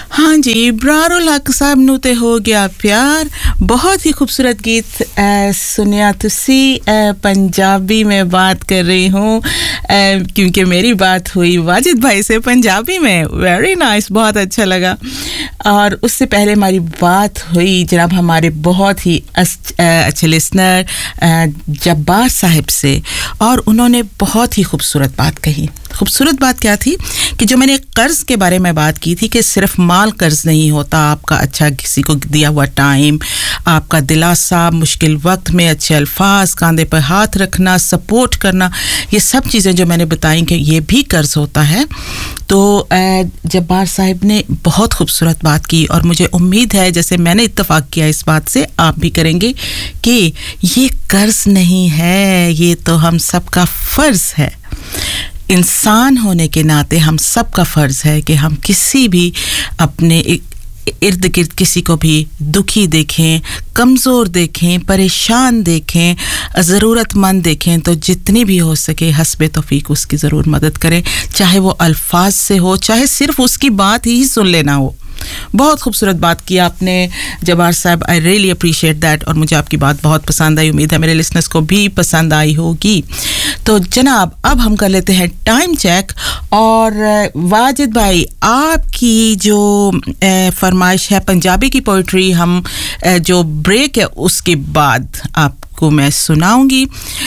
हाँ जी, इब्रारुल हक साहब नू ते हो गया प्यार। बहुत ही खूबसूरत गीत सुनिया तुसी। पंजाबी में बात कर रही हूँ क्योंकि मेरी बात हुई वाजिद भाई से पंजाबी में। वेरी नाइस, बहुत अच्छा लगा। और उससे पहले हमारी बात हुई जनाब हमारे बहुत ही अच्छे लिसनर जब्बार साहिब से, और उन्होंने बहुत ही खूबसूरत बात कही। खूबसूरत बात क्या थी कि जो मैंने कर्ज़ के बारे में बात की थी कि सिर्फ माल कर्ज़ नहीं होता, आपका अच्छा किसी को दिया हुआ टाइम, आपका दिलासा मुश्किल वक्त में, अच्छे अल्फाज, कंधे पर हाथ रखना, सपोर्ट करना, ये सब चीज़ें जो मैंने बताई कि ये भी कर्ज़ होता है। तो जब्बार साहिब ने बहुत खूबसूरत बात की और मुझे उम्मीद है जैसे मैंने इत्तेफाक किया इस बात से आप भी करेंगे कि ये कर्ज़ नहीं है, ये तो हम सबका फ़र्ज़ है। इंसान होने के नाते हम सबका फ़र्ज़ है कि हम किसी भी अपने इर्द गिर्द किसी को भी दुखी देखें, कमज़ोर देखें, परेशान देखें, ज़रूरतमंद देखें तो जितनी भी हो सके हस्बे तौफीक उसकी ज़रूर मदद करें, चाहे वो अल्फाज से हो, चाहे सिर्फ उसकी बात ही सुन लेना हो। बहुत खूबसूरत बात की आपने जब्बार साहब, आई रियली अप्रिशिएट दैट, और मुझे आपकी बात बहुत पसंद आई। उम्मीद है मेरे लिसनर्स को भी पसंद आई होगी। तो जनाब अब हम कर लेते हैं टाइम चेक। और वाजिद भाई आपकी जो फरमाइश है पंजाबी की पोइट्री, हम जो ब्रेक है उसके बाद आपको मैं सुनाऊंगी।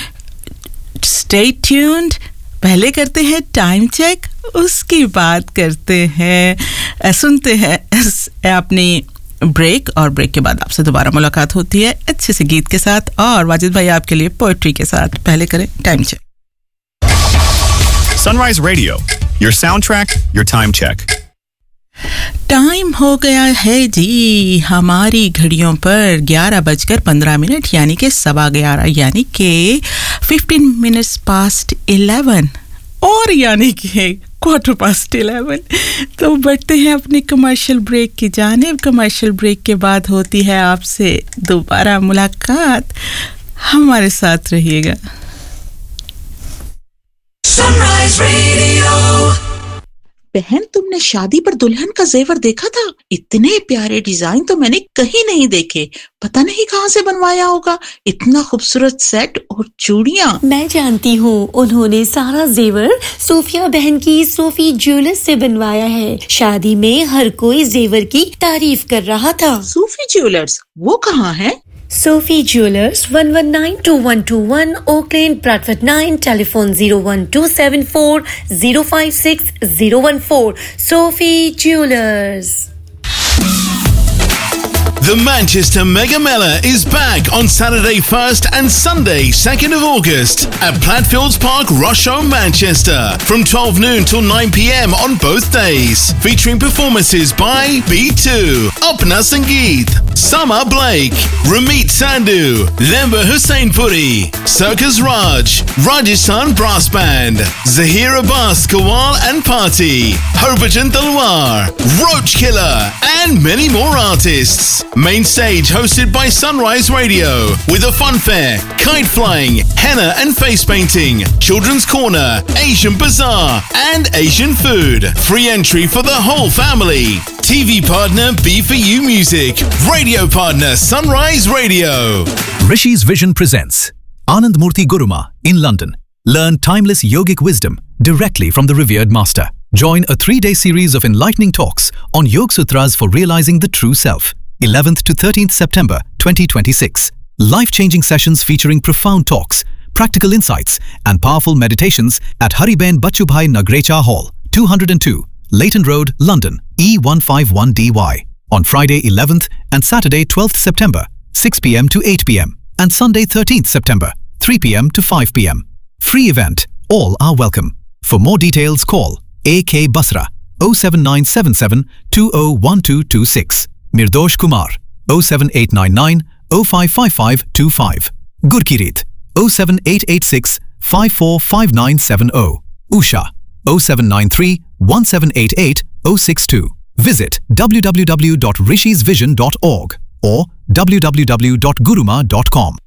Stay tuned. पहले करते हैं टाइम चेक, उसकी बात करते हैं, सुनते हैं अपनी ब्रेक, और ब्रेक के बाद आपसे दोबारा मुलाकात होती है अच्छे से गीत के साथ और वाजिद भाई आपके लिए पोएट्री के साथ। पहले करें time check. Sunrise Radio, your soundtrack, your time check. Time हो गया है जी हमारी घड़ियों पर 11:15 यानी कि 11:15 यानी कि 15 minutes past 11 और यानी कि 11:15। तो बढ़ते हैं अपने कमर्शियल ब्रेक की जानिब। कमर्शियल ब्रेक के बाद होती है आपसे दोबारा मुलाकात, हमारे साथ रहिएगा। Sunrise radio. बहन, तुमने शादी पर दुल्हन का जेवर देखा था? इतने प्यारे डिजाइन तो मैंने कहीं नहीं देखे। पता नहीं कहाँ से बनवाया होगा, इतना खूबसूरत सेट और चूड़ियाँ। मैं जानती हूँ, उन्होंने सारा जेवर सोफिया बहन की सोफी ज्वेलर्स से बनवाया है। शादी में हर कोई जेवर की तारीफ कर रहा था। सोफी ज्वेलर्स वो कहाँ है? Sophie Jewelers, 1192121 Oakland, Bradford 9, telephone 01274 056 014. Sophie Jewelers. The Manchester Mega Mela is back on Saturday 1st and Sunday 2nd of August at Platfields Park, Rushow, Manchester from 12 noon till 9 p.m. on both days, featuring performances by B2, Apna Sangeet, Sama Blake, Ramit Sandhu, Lemba Husseinpuri, Circus Raj, Rajasthan Brass Band, Zahir Abbas Kawal and Party, Harbhajan Talwar, Roach Killer and many more artists. Main stage hosted by Sunrise Radio with a fun fair, kite flying, henna and face painting, children's corner, Asian bazaar and Asian food. Free entry for the whole family. TV partner B4U Music. Radio partner Sunrise Radio. Rishi's Vision presents Anand Murthy Guruma in London. Learn timeless yogic wisdom directly from the revered master. Join a 3-day series of enlightening talks on Yog Sutras for realizing the true self. 11th to 13th September 2026. Life-changing sessions featuring profound talks, practical insights and powerful meditations at Hariben Bachubhai Nagrecha Hall, 202, Leighton Road, London, E151DY. On Friday 11th and Saturday 12th September, 6 p.m. to 8 p.m. and Sunday 13th September, 3 p.m. to 5 p.m. Free event. All are welcome. For more details, call AK Basra 07977 201226. Mirdosh Kumar 07899 055525. Gurkirit 07886 545970. Usha 0793 1788 062. Visit www.rishisvision.org or www.guruma.com.